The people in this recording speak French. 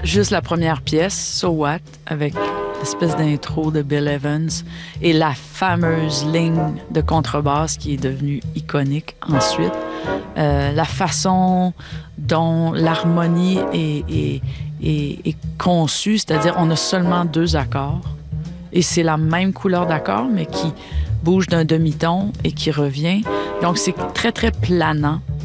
juste la première pièce, So What, avec l'espèce d'intro de Bill Evans et la fameuse ligne de contrebasse qui est devenue iconique ensuite. La façon dont l'harmonie est conçue, c'est-à-dire on a seulement 2 accords et c'est la même couleur d'accord, mais qui bouge d'un demi-ton et qui revient. Donc, c'est très, très planant.